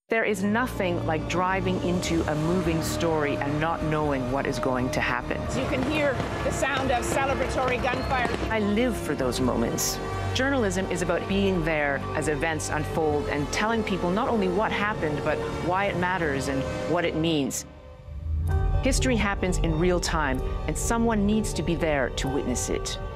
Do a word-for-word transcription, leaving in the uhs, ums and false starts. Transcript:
There is nothing like driving into a moving story and not knowing what is going to happen. You can hear the sound of celebratory gunfire. I live for those moments. Journalism is about being there as events unfold and telling people not only what happened, but why it matters and what it means. History happens in real time, and someone needs to be there to witness it.